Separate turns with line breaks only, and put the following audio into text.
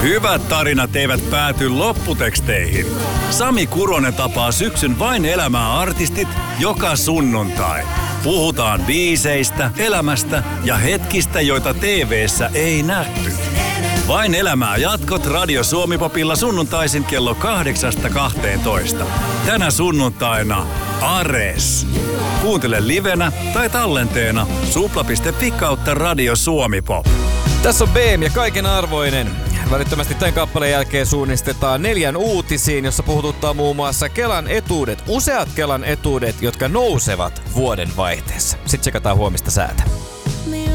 Hyvät tarinat eivät pääty lopputeksteihin. Sami Kuronen tapaa syksyn Vain elämää -artistit joka sunnuntai. Puhutaan biiseistä, elämästä ja hetkistä, joita TV:ssä ei nähty. Vain elämää -jatkot Radio Suomi-popilla sunnuntaisin kello 8-12. Tänä sunnuntaina Ares. Kuuntele livenä tai tallenteena supla.fi/Radio Suomi-pop.
Tässä on BM ja kaiken arvoinen. Välittömästi tämän kappaleen jälkeen suunnistetaan 4 uutisiin, jossa puhututtaa muun muassa Kelan etuudet. Useat Kelan etuudet, jotka nousevat vuoden vaihteessa. Sitten tsekataan huomista säätä.